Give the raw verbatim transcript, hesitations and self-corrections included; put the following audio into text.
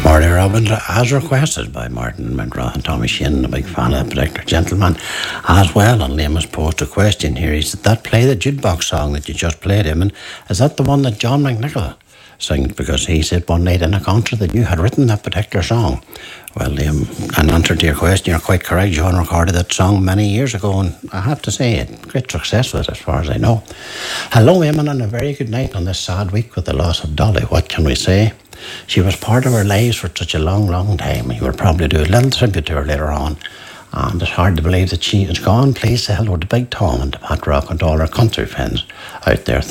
Marty Robbins, as requested by Martin McGrath and Tommy Sheehan, a big fan of the particular gentleman, as well. And Liam has posed a question here. He said, that play, the jukebox song that you just played him, and is that the one that John McNichol sings? Because he said one night in a concert that you had written that particular song. Well, Liam, in answer to your question, you're quite correct. John recorded that song many years ago, and I have to say, it great success with it, as far as I know. Hello, Eamon, and a very good night on this sad week with the loss of Dolly. What can we say? She was part of our lives for such a long, long time. You will probably do a little tribute to her later on. And it's hard to believe that she is gone. Please say hello to Big Tom and to Pat Rock and to all our country friends out there.